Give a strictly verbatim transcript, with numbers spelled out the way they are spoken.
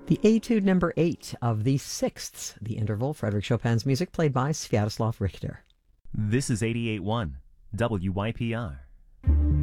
The etude number eight of the sixths, the interval, Frédéric Chopin's music played by Sviatoslav Richter. This is eighty-eight point one W Y P R.